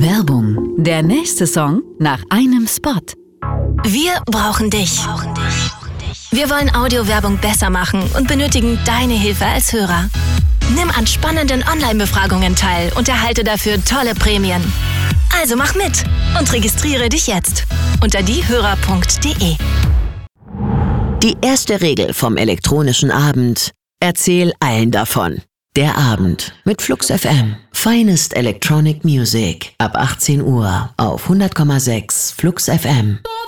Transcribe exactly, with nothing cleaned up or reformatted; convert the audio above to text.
Werbung. Der nächste Song nach einem Spot. Wir brauchen dich. Wir wollen Audiowerbung besser machen und benötigen deine Hilfe als Hörer. Nimm an spannenden Online-Befragungen teil und erhalte dafür tolle Prämien. Also mach mit und registriere dich jetzt unter diehörer punkt de. Die erste Regel vom elektronischen Abend: Erzähl allen davon. Der Abend mit Flux F M. Finest Electronic Music ab achtzehn Uhr auf hundert Komma sechs Flux F M.